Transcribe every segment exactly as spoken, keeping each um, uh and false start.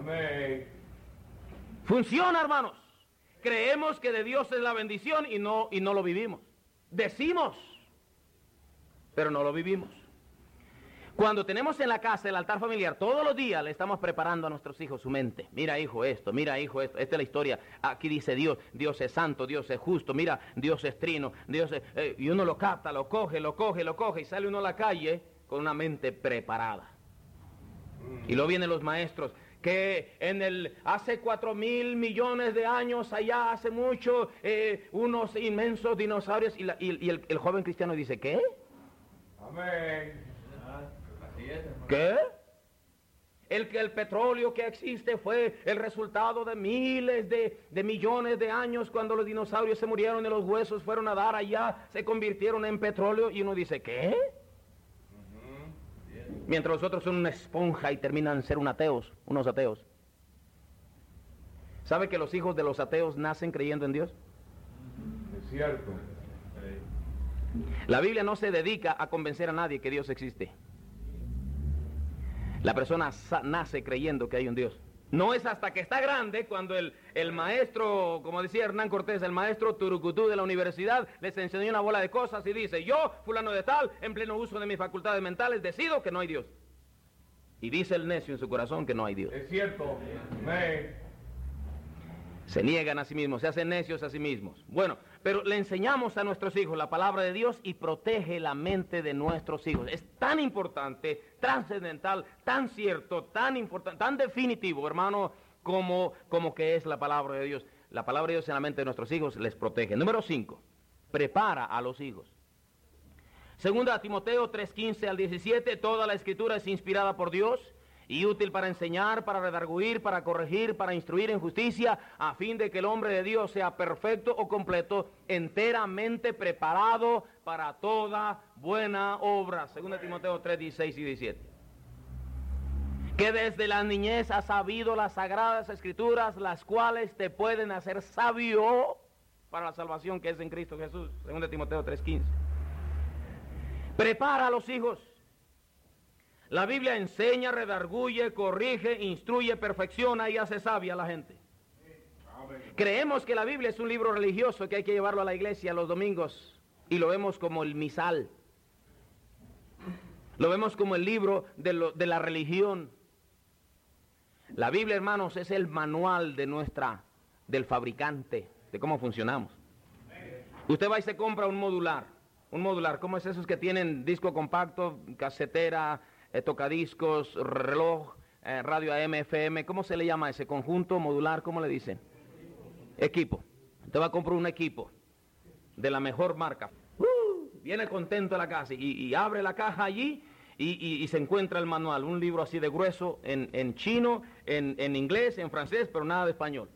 Amén. Funciona, hermanos. Creemos que de Dios es la bendición y no, y no lo vivimos. Decimos, pero no lo vivimos. Cuando tenemos en la casa el altar familiar, todos los días le estamos preparando a nuestros hijos su mente. Mira, hijo, esto, mira, hijo, esto. Esta es la historia. Aquí dice Dios, Dios es santo, Dios es justo. Mira, Dios es trino, Dios es... Eh, y uno lo capta, lo coge, lo coge, lo coge y sale uno a la calle con una mente preparada. Y luego vienen los maestros que en el hace cuatro mil millones de años allá, hace mucho, eh, unos inmensos dinosaurios. Y, la, y, y el, el joven cristiano dice, ¿qué? Amén. ¿Qué? El que el petróleo que existe fue el resultado de miles de, de millones de años, cuando los dinosaurios se murieron y los huesos fueron a dar allá, se convirtieron en petróleo. Y uno dice, ¿qué? Uh-huh. Mientras los otros son una esponja y terminan ser un ateos, unos ateos. ¿Sabe que los hijos de los ateos nacen creyendo en Dios? Es cierto. La Biblia no se dedica a convencer a nadie que Dios existe. La persona nace creyendo que hay un Dios. No es hasta que está grande cuando el, el maestro, como decía Hernán Cortés, el maestro Turucutú de la universidad, les enseñó una bola de cosas y dice, yo, fulano de tal, en pleno uso de mis facultades mentales, decido que no hay Dios. Y dice el necio en su corazón que no hay Dios. Es cierto. Amén. Se niegan a sí mismos, se hacen necios a sí mismos. Bueno, pero le enseñamos a nuestros hijos la palabra de Dios y protege la mente de nuestros hijos. Es tan importante, trascendental, tan cierto, tan importante, tan definitivo, hermano, como, como que es la palabra de Dios. La palabra de Dios en la mente de nuestros hijos les protege. Número cinco, prepara a los hijos. Segunda a Timoteo tres, quince al diecisiete, toda la escritura es inspirada por Dios y útil para enseñar, para redarguir, para corregir, para instruir en justicia, a fin de que el hombre de Dios sea perfecto o completo, enteramente preparado para toda buena obra. Segunda Timoteo tres, dieciséis y diecisiete. Que desde la niñez has sabido las sagradas escrituras, las cuales te pueden hacer sabio para la salvación que es en Cristo Jesús. Segunda Timoteo tres, quince. Prepara a los hijos. La Biblia enseña, redarguye, corrige, instruye, perfecciona y hace sabia a la gente. Creemos que la Biblia es un libro religioso que hay que llevarlo a la iglesia los domingos y lo vemos como el misal. Lo vemos como el libro de, lo, de la religión. La Biblia, hermanos, es el manual de nuestra, del fabricante, de cómo funcionamos. Usted va y se compra un modular. Un modular, ¿cómo es esos que tienen disco compacto, casetera, eh, tocadiscos, reloj, eh, radio A M, F M? ¿Cómo se le llama ese conjunto modular? ¿Cómo le dicen? Equipo. Usted va a comprar un equipo de la mejor marca. Uh, viene contento a la casa y, y abre la caja allí y, y, y se encuentra el manual. Un libro así de grueso en, en chino, en, en inglés, en francés, pero nada de español.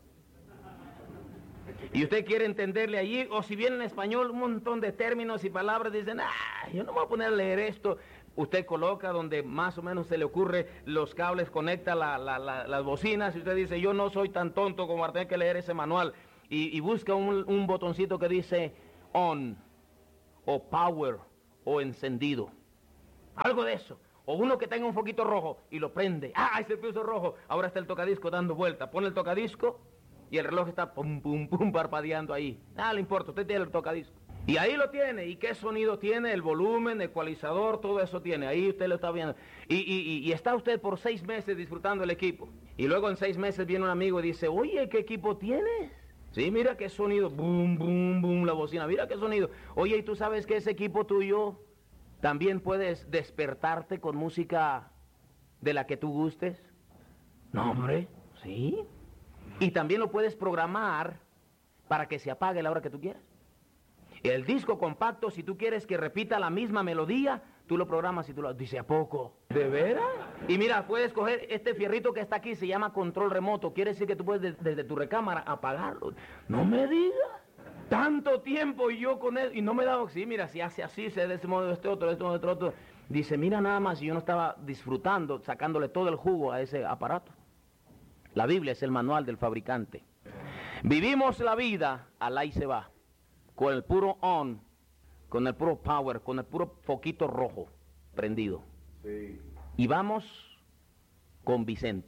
Y usted quiere entenderle allí, o si viene en español, un montón de términos y palabras, dicen, ah, yo no me voy a poner a leer esto. Usted coloca donde más o menos se le ocurre los cables, conecta la, la, la, las bocinas, y usted dice, yo no soy tan tonto como para tener que leer ese manual. Y, y busca un, un botoncito que dice on, o power, o encendido. Algo de eso. O uno que tenga un foquito rojo y lo prende. Ah, ese puso rojo. Ahora está el tocadisco dando vuelta. Pone el tocadisco y el reloj está pum, pum, pum, parpadeando ahí. Nada le importa, usted tiene el tocadisco. Y ahí lo tiene. ¿Y qué sonido tiene? El volumen, ecualizador, todo eso tiene. Ahí usted lo está viendo. Y, y, y está usted por seis meses disfrutando el equipo. Y luego en seis meses viene un amigo y dice, oye, ¿qué equipo tienes? Sí, mira qué sonido. Boom, boom, boom, la bocina. Mira qué sonido. Oye, ¿y tú sabes que ese equipo tuyo también puedes despertarte con música de la que tú gustes? No, hombre. Sí. Y también lo puedes programar para que se apague a la hora que tú quieras. El disco compacto, si tú quieres que repita la misma melodía, tú lo programas y tú lo... Dice, ¿a poco? ¿De veras? Y mira, puedes coger este fierrito que está aquí, se llama control remoto. Quiere decir que tú puedes de, desde tu recámara apagarlo. No me digas. Tanto tiempo y yo con él, y no me he dado... Sí, mira, si hace así, se de este modo, de este otro, de este modo, de este otro. Dice, mira nada más, y yo no estaba disfrutando, sacándole todo el jugo a ese aparato. La Biblia es el manual del fabricante. Vivimos la vida, al ahí se va. Con el puro on, con el puro power, con el puro foquito rojo prendido. Sí. Y vamos con Vicente.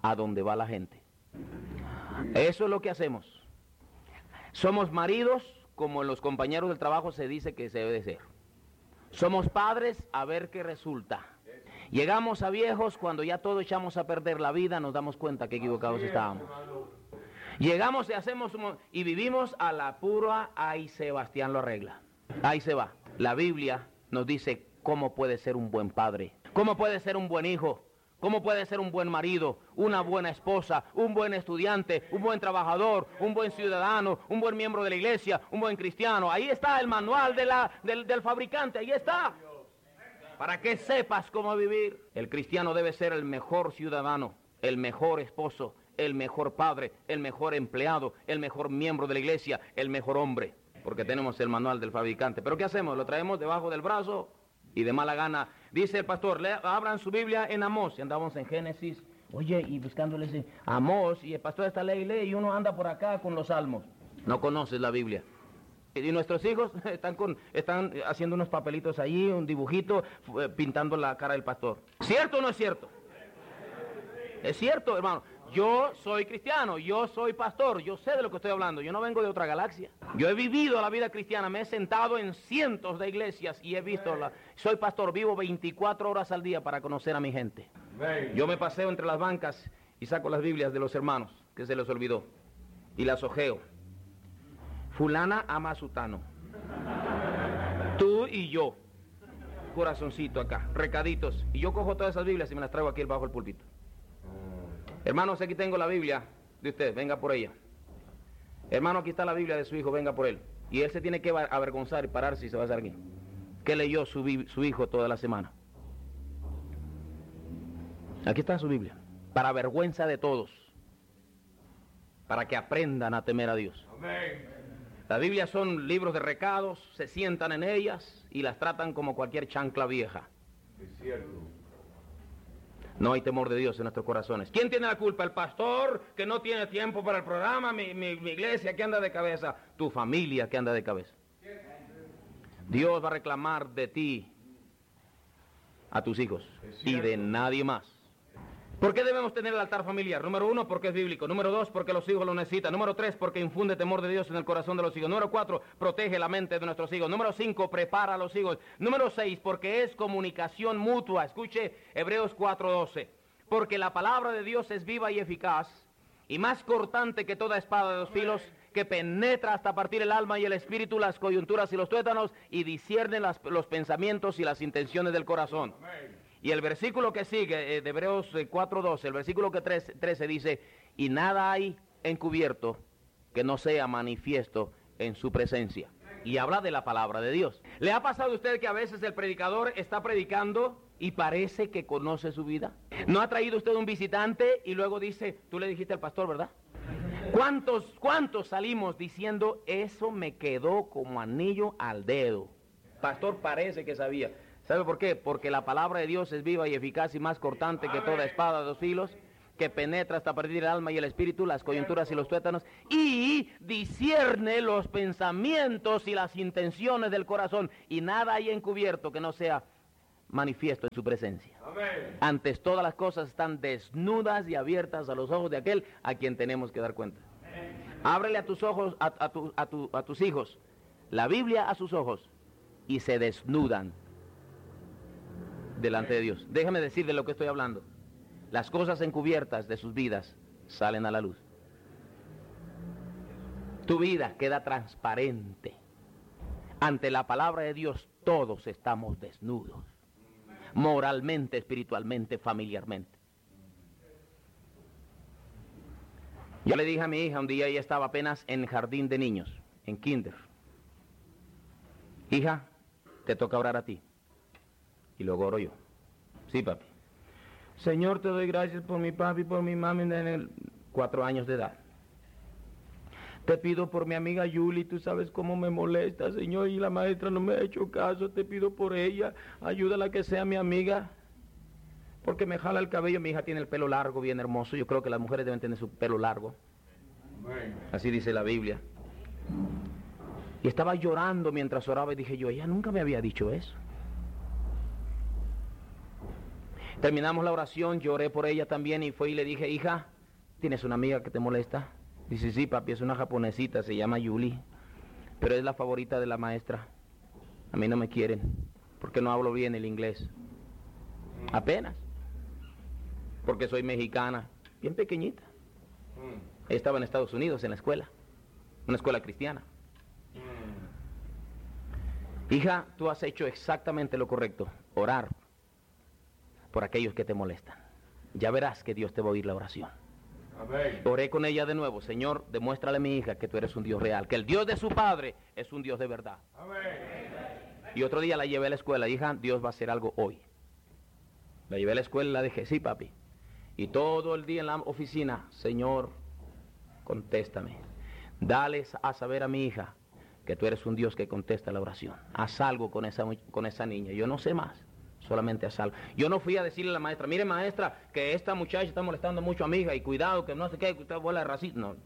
a donde va la gente. Eso es lo que hacemos. Somos maridos, como en los compañeros del trabajo se dice que se debe de ser. Somos padres, a ver qué resulta. Llegamos a viejos, cuando ya todo echamos a perder la vida, nos damos cuenta que equivocados estábamos. Llegamos y hacemos y vivimos a la pura, ay, Sebastián lo arregla. Ahí se va. La Biblia nos dice cómo puede ser un buen padre, cómo puede ser un buen hijo, cómo puede ser un buen marido, una buena esposa, un buen estudiante, un buen trabajador, un buen ciudadano, un buen miembro de la iglesia, un buen cristiano. Ahí está el manual de la, del, del fabricante, ahí está. Para que sepas cómo vivir. El cristiano debe ser el mejor ciudadano, el mejor esposo, el mejor padre, el mejor empleado, el mejor miembro de la iglesia, el mejor hombre. Porque tenemos el manual del fabricante. ¿Pero qué hacemos? Lo traemos debajo del brazo y de mala gana. Dice el pastor, le, abran su Biblia en Amós. Y andamos en Génesis, oye, y buscándoles en Amós. Y el pastor está ley y lee y uno anda por acá con los salmos. No conoces la Biblia. Y nuestros hijos están, con, están haciendo unos papelitos allí, un dibujito, eh, pintando la cara del pastor. ¿Cierto o no es cierto? Es cierto, hermano. Yo soy cristiano, yo soy pastor, yo sé de lo que estoy hablando, yo no vengo de otra galaxia. Yo he vivido la vida cristiana, me he sentado en cientos de iglesias y he visto, la, soy pastor, vivo veinticuatro horas al día para conocer a mi gente. Yo me paseo entre las bancas y saco las Biblias de los hermanos, que se les olvidó, y las ojeo. Fulana ama a sutano. Tú y yo, corazoncito acá, recaditos, y yo cojo todas esas Biblias y me las traigo aquí bajo el púlpito. Hermanos, aquí tengo la Biblia de usted, venga por ella. Hermano, aquí está la Biblia de su hijo, venga por él. Y él se tiene que avergonzar y pararse y se va a hacer aquí. ¿Qué leyó su, su hijo toda la semana? Aquí está su Biblia, para vergüenza de todos, para que aprendan a temer a Dios. Amén. La Biblia son libros de recados, se sientan en ellas y las tratan como cualquier chancla vieja. Es cierto. No hay temor de Dios en nuestros corazones. ¿Quién tiene la culpa? ¿El pastor que no tiene tiempo para el programa? ¿Mi, mi, mi iglesia que anda de cabeza? ¿Tu familia que anda de cabeza? Dios va a reclamar de ti a tus hijos y de nadie más. ¿Por qué debemos tener el altar familiar? Número uno, porque es bíblico. Número dos, porque los hijos lo necesitan. Número tres, porque infunde temor de Dios en el corazón de los hijos. Número cuatro, protege la mente de nuestros hijos. Número cinco, prepara a los hijos. Número seis, porque es comunicación mutua. Escuche Hebreos cuatro doce. Porque la palabra de Dios es viva y eficaz, y más cortante que toda espada de dos filos, que penetra hasta partir el alma y el espíritu, las coyunturas y los tuétanos, y discierne las, los pensamientos y las intenciones del corazón. Amén. Y el versículo que sigue, eh, de Hebreos eh, cuatro doce, el versículo que trece dice, y nada hay encubierto que no sea manifiesto en su presencia. Y habla de la palabra de Dios. ¿Le ha pasado a usted que a veces el predicador está predicando y parece que conoce su vida? ¿No ha traído usted un visitante y luego dice, tú le dijiste al pastor, ¿verdad? ¿Cuántos, cuántos salimos diciendo, eso me quedó como anillo al dedo? Pastor parece que sabía. ¿Sabe por qué? Porque la palabra de Dios es viva y eficaz y más cortante que toda espada de dos filos, que penetra hasta partir el alma y el espíritu, las coyunturas y los tuétanos, y discierne los pensamientos y las intenciones del corazón, y nada hay encubierto que no sea manifiesto en su presencia. Amén. Antes todas las cosas están desnudas y abiertas a los ojos de aquel a quien tenemos que dar cuenta. Amén. Ábrele a tus ojos, a, a, tu, a, tu, a tus hijos, la Biblia a sus ojos, y se desnudan delante de Dios. Déjame decir de lo que estoy hablando. Las cosas encubiertas de sus vidas salen a la luz. Tu vida queda transparente. Ante la palabra de Dios todos estamos desnudos. Moralmente, espiritualmente, familiarmente. Yo le dije a mi hija un día, ella estaba apenas en jardín de niños, en kinder. Hija, te toca orar a ti. Y luego oro yo. Sí, papi. Señor, te doy gracias por mi papi y por mi mami en el cuatro años de edad. Te pido por mi amiga Yuli, tú sabes cómo me molesta, Señor, y la maestra no me ha hecho caso. Te pido por ella, ayúdala a que sea mi amiga, porque me jala el cabello. Mi hija tiene el pelo largo, bien hermoso. Yo creo que las mujeres deben tener su pelo largo. Así dice la Biblia. Y estaba llorando mientras oraba y dije yo, ella nunca me había dicho eso. Terminamos la oración, lloré por ella también y fui y le dije, hija, ¿tienes una amiga que te molesta? Dice, sí, papi, es una japonesita, se llama Yuli, pero es la favorita de la maestra. A mí no me quieren, porque no hablo bien el inglés. Apenas. Porque soy mexicana, bien pequeñita. Estaba en Estados Unidos, en la escuela, una escuela cristiana. Hija, tú has hecho exactamente lo correcto, orar por aquellos que te molestan. Ya verás que Dios te va a oír la oración. Amén. Oré con ella de nuevo, Señor, demuéstrale a mi hija que tú eres un Dios real, que el Dios de su padre es un Dios de verdad. Amén. Y otro día la llevé a la escuela, hija, Dios va a hacer algo hoy. La llevé a la escuela y la dije, sí, papi. Y todo el día en la oficina, Señor, contéstame. Dale a saber a mi hija que tú eres un Dios que contesta la oración. Haz algo con esa, con esa niña. Yo no sé más, solamente haz algo. Yo no fui a decirle a la maestra, mire maestra, que esta muchacha está molestando mucho a mi hija y cuidado, que no sé qué, que usted vuela de racismo. No.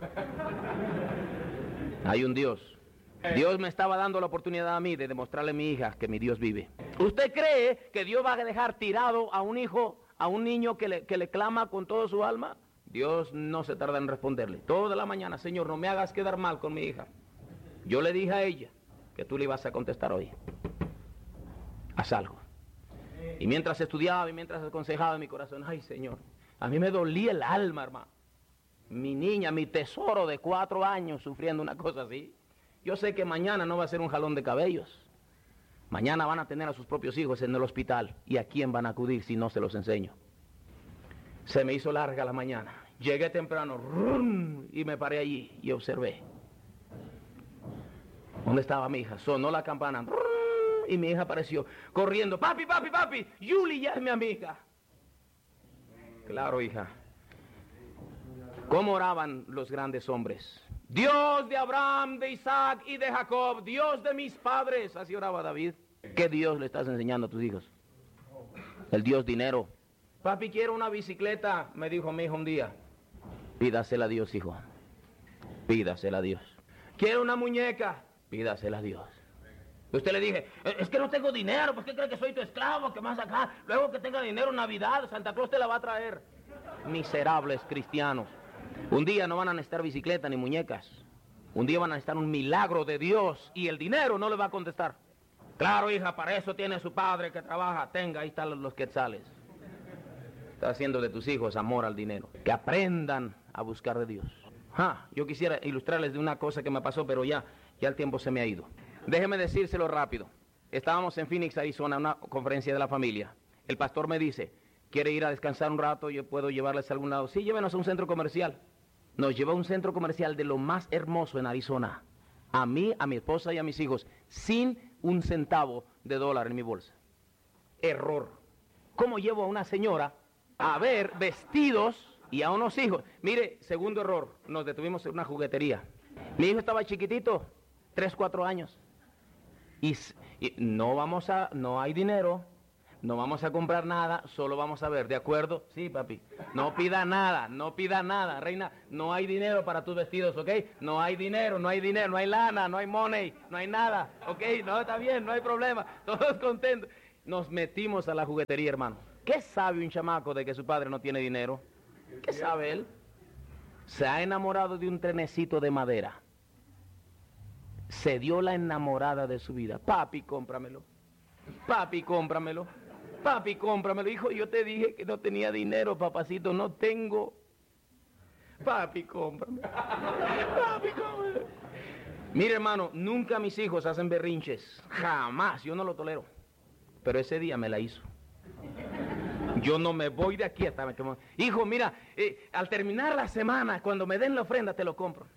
Hay un Dios. Dios me estaba dando la oportunidad a mí de demostrarle a mi hija que mi Dios vive. ¿Usted cree que Dios va a dejar tirado a un hijo, a un niño que le, que le clama con toda su alma? Dios no se tarda en responderle. Toda la mañana, Señor, no me hagas quedar mal con mi hija. Yo le dije a ella que tú le ibas a contestar hoy. Haz algo. Y mientras estudiaba y mientras aconsejaba en mi corazón, ay, Señor, a mí me dolía el alma, hermano. Mi niña, mi tesoro de cuatro años sufriendo una cosa así. Yo sé que mañana no va a ser un jalón de cabellos. Mañana van a tener a sus propios hijos en el hospital. ¿Y a quién van a acudir si no se los enseño? Se me hizo larga la mañana. Llegué temprano ¡rum! Y me paré allí y observé. ¿Dónde estaba mi hija? Sonó la campana ¡rum! Y mi hija apareció corriendo. Papi, papi, papi, Yuli ya es mi amiga. Claro, hija. ¿Cómo oraban los grandes hombres? Dios de Abraham, de Isaac y de Jacob, Dios de mis padres. Así oraba David. ¿Qué Dios le estás enseñando a tus hijos? El Dios dinero. Papi, quiero una bicicleta, me dijo mi hijo un día. Pídasela a Dios, hijo. Pídasela a Dios. Quiero una muñeca. Pídasela a Dios. Usted le dije, es que no tengo dinero, ¿por qué cree que soy tu esclavo? ¿Qué más acá? Luego que tenga dinero, Navidad, Santa Claus te la va a traer. Miserables cristianos. Un día no van a necesitar bicicleta ni muñecas. Un día van a necesitar un milagro de Dios y el dinero no le va a contestar. Claro, hija, para eso tiene su padre que trabaja. Tenga, ahí están los quetzales. Está haciendo de tus hijos amor al dinero. Que aprendan a buscar de Dios. Ah, yo quisiera ilustrarles de una cosa que me pasó, pero ya, ya el tiempo se me ha ido. Déjeme decírselo rápido. Estábamos en Phoenix, Arizona, una conferencia de la familia. El pastor me dice, ¿quiere ir a descansar un rato? Yo puedo llevarles a algún lado. Sí, llévenos a un centro comercial. Nos llevó a un centro comercial de lo más hermoso en Arizona. A mí, a mi esposa y a mis hijos, sin un centavo de dólar en mi bolsa. Error. ¿Cómo llevo a una señora a ver vestidos y a unos hijos? Mire, segundo error, nos detuvimos en una juguetería. Mi hijo estaba chiquitito, tres, cuatro años. Y, y no vamos a, no hay dinero. No vamos a comprar nada, solo vamos a ver, ¿de acuerdo? Sí, papi. No pida nada, no pida nada, reina. No hay dinero para tus vestidos, ¿ok? No hay dinero, no hay dinero, no hay lana, no hay money, no hay nada, ¿ok? No, está bien, no hay problema. Todos contentos. Nos metimos a la juguetería, hermano. ¿Qué sabe un chamaco de que su padre no tiene dinero? ¿Qué sabe él? Se ha enamorado de un trenecito de madera. Se dio la enamorada de su vida. Papi, cómpramelo. Papi, cómpramelo. Papi, cómpramelo. Hijo, yo te dije que no tenía dinero, papacito. No tengo. Papi, cómprame. Papi, cómprame. Mire, hermano, nunca mis hijos hacen berrinches. Jamás. Yo no lo tolero. Pero ese día me la hizo. Yo no me voy de aquí hasta que me... Hijo, mira, eh, al terminar la semana, cuando me den la ofrenda, te lo compro.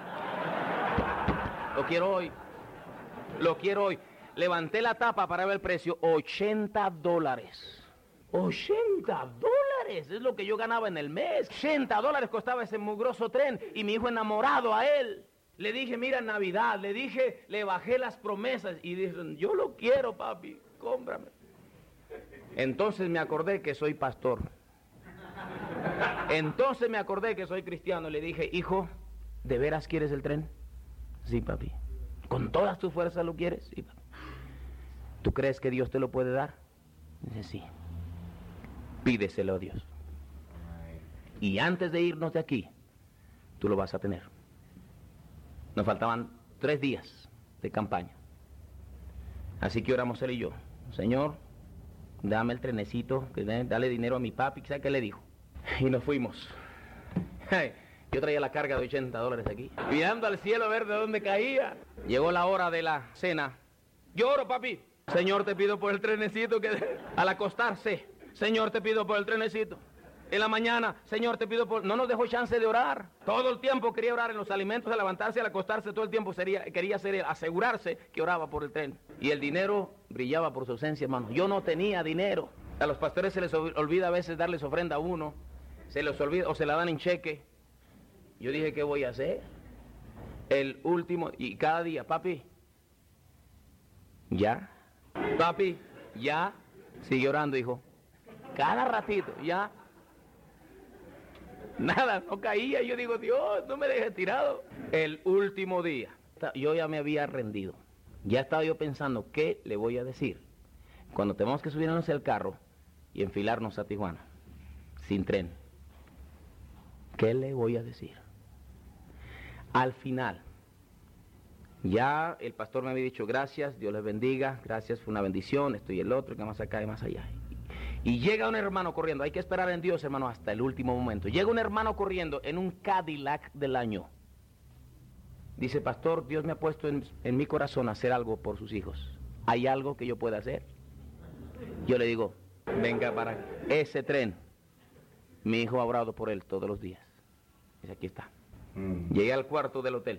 Lo quiero hoy. Lo quiero hoy. Levanté la tapa para ver el precio, ochenta dólares. ochenta dólares, es lo que yo ganaba en el mes. ochenta dólares costaba ese mugroso tren y mi hijo enamorado a él. Le dije, mira, Navidad, le dije, le bajé las promesas y dije, yo lo quiero, papi, cómprame. Entonces me acordé que soy pastor. Entonces me acordé que soy cristiano. Le dije, hijo, ¿de veras quieres el tren? Sí, papi. ¿Con todas tus fuerzas lo quieres? Sí, papi. ¿Tú crees que Dios te lo puede dar? Dice, sí. pídeselo a Dios. Y antes de irnos de aquí, tú lo vas a tener. Nos faltaban tres días de campaña. Así que oramos él y yo. Señor, dame el trenecito, dale dinero a mi papi, ¿sabes qué le dijo? Y nos fuimos. Yo traía la carga de ochenta dólares aquí, mirando al cielo a ver de dónde caía. Llegó la hora de la cena. Yo oro, papi. Señor, te pido por el trenecito que al acostarse. Señor, te pido por el trenecito. En la mañana, Señor, te pido por... No nos dejó chance de orar. Todo el tiempo quería orar en los alimentos, al levantarse, al acostarse, todo el tiempo sería, quería hacer, asegurarse que oraba por el tren. Y el dinero brillaba por su ausencia, hermano. Yo no tenía dinero. A los pastores se les olvida a veces darles ofrenda a uno. Se les olvida o se la dan en cheque. Yo dije, ¿qué voy a hacer? El último, y cada día, papi, ya, papi, ya, sigue orando, hijo. Cada ratito, ya. Nada, no caía. Yo digo, Dios, no me dejes tirado. El último día, yo ya me había rendido. Ya estaba yo pensando, ¿qué le voy a decir? Cuando tenemos que subirnos al carro y enfilarnos a Tijuana, sin tren, ¿qué le voy a decir? Al final, ya el pastor me había dicho, gracias, Dios les bendiga, gracias, fue una bendición, esto y el otro, que más acá y más allá. Y llega un hermano corriendo, hay que esperar en Dios, hermano, hasta el último momento. Llega un hermano corriendo en un Cadillac del año. Dice, pastor, Dios me ha puesto en, en mi corazón hacer algo por sus hijos. ¿Hay algo que yo pueda hacer? Yo le digo, venga para ese tren. Mi hijo ha orado por él todos los días. Dice, aquí está. Mm. Llegué al cuarto del hotel.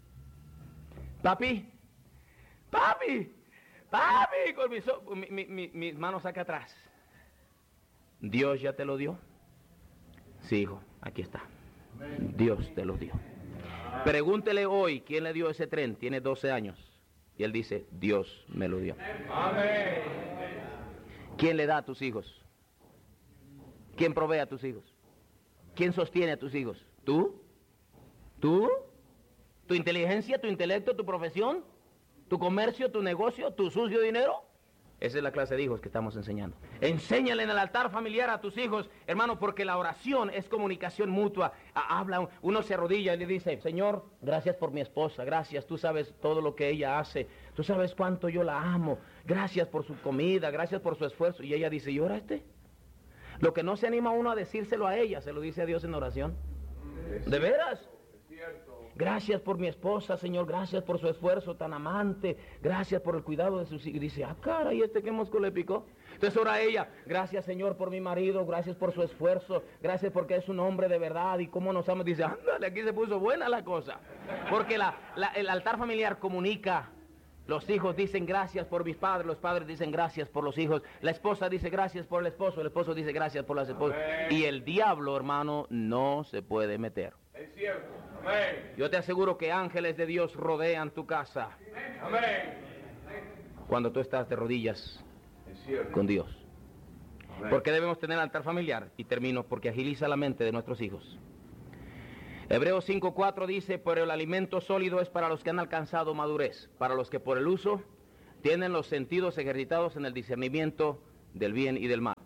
Papi, papi, papi, con mis, mi, mi, mi, mis manos acá atrás. ¿Dios ya te lo dio? Sí, hijo, aquí está. Dios te lo dio. Pregúntele hoy quién le dio ese tren, tiene doce años. Y él dice, Dios me lo dio. Amén. ¿Quién le da a tus hijos? ¿Quién provee a tus hijos? ¿Quién sostiene a tus hijos? ¿Tú? ¿Tú? ¿Tu inteligencia, tu intelecto, tu profesión? ¿Tu comercio, tu negocio, tu sucio dinero? Esa es la clase de hijos que estamos enseñando. Enséñale en el altar familiar a tus hijos, hermano, porque la oración es comunicación mutua. Habla, uno se arrodilla y le dice, Señor, gracias por mi esposa, gracias, tú sabes todo lo que ella hace, tú sabes cuánto yo la amo, gracias por su comida, gracias por su esfuerzo. Y ella dice, ¿y ahora este? Lo que no se anima uno a decírselo a ella, se lo dice a Dios en oración. ¿De veras? Gracias por mi esposa, Señor, gracias por su esfuerzo tan amante, gracias por el cuidado de sus hijos. Y dice, ah, cara, ¿y este qué mosco le picó? Entonces ora ella, gracias, Señor, por mi marido, gracias por su esfuerzo, gracias porque es un hombre de verdad y cómo nos ama. Dice, ándale, aquí se puso buena la cosa. Porque la, la, el altar familiar comunica. Los hijos dicen gracias por mis padres, los padres dicen gracias por los hijos, la esposa dice gracias por el esposo, el esposo dice gracias por las esposas. Y el diablo, hermano, no se puede meter. Es cierto. Amén. Yo te aseguro que ángeles de Dios rodean tu casa. Amén. Cuando tú estás de rodillas es cierto. con Dios. Amén. ¿Por qué debemos tener altar familiar? Y termino, porque agiliza la mente de nuestros hijos. Hebreos cinco cuatro dice, pero el alimento sólido es para los que han alcanzado madurez, para los que por el uso tienen los sentidos ejercitados en el discernimiento del bien y del mal.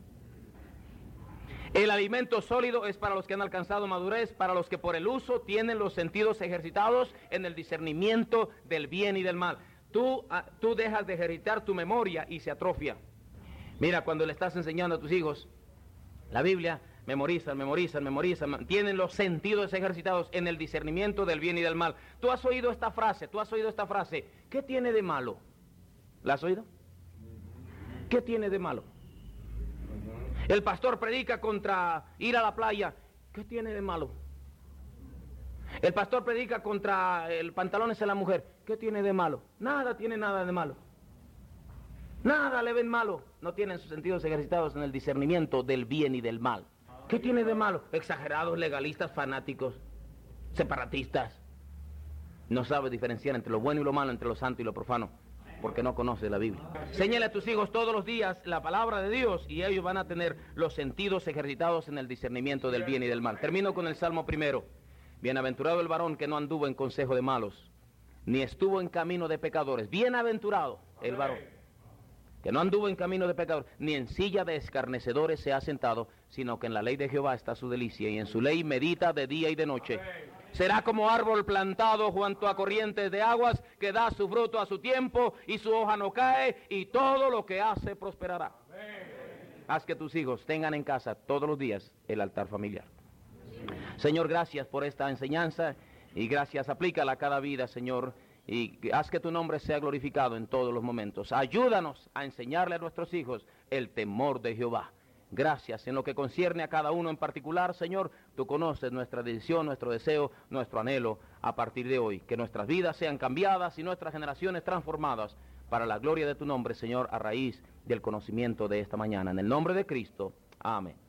El alimento sólido es para los que han alcanzado madurez, para los que por el uso tienen los sentidos ejercitados en el discernimiento del bien y del mal. Tú, tú dejas de ejercitar tu memoria y se atrofia. Mira, cuando le estás enseñando a tus hijos la Biblia, memorizan, memorizan, memorizan, tienen los sentidos ejercitados en el discernimiento del bien y del mal. Tú has oído esta frase, tú has oído esta frase, ¿qué tiene de malo? ¿La has oído? ¿Qué tiene de malo? El pastor predica contra ir a la playa. ¿Qué tiene de malo? El pastor predica contra el pantalones en la mujer. ¿Qué tiene de malo? Nada tiene nada de malo. Nada le ven malo. No tienen sus sentidos ejercitados en el discernimiento del bien y del mal. ¿Qué tiene de malo? Exagerados, legalistas, fanáticos, separatistas. No sabe diferenciar entre lo bueno y lo malo, entre lo santo y lo profano, porque no conoce la Biblia. Enséñale a tus hijos todos los días la palabra de Dios y ellos van a tener los sentidos ejercitados en el discernimiento del bien y del mal. Termino con el Salmo primero. Bienaventurado el varón que no anduvo en consejo de malos, ni estuvo en camino de pecadores. Bienaventurado el varón. que no anduvo en camino de pecadores, ni en silla de escarnecedores se ha sentado, sino que en la ley de Jehová está su delicia, y en su ley medita de día y de noche. Será como árbol plantado junto a corrientes de aguas, que da su fruto a su tiempo, y su hoja no cae, y todo lo que hace prosperará. Haz que tus hijos tengan en casa todos los días el altar familiar. Señor, gracias por esta enseñanza, y gracias, aplícala a cada vida, Señor, y haz que tu nombre sea glorificado en todos los momentos. Ayúdanos a enseñarle a nuestros hijos el temor de Jehová. Gracias. En lo que concierne a cada uno en particular, Señor, tú conoces nuestra decisión, nuestro deseo, nuestro anhelo a partir de hoy. Que nuestras vidas sean cambiadas y nuestras generaciones transformadas para la gloria de tu nombre, Señor, a raíz del conocimiento de esta mañana. En el nombre de Cristo. Amén.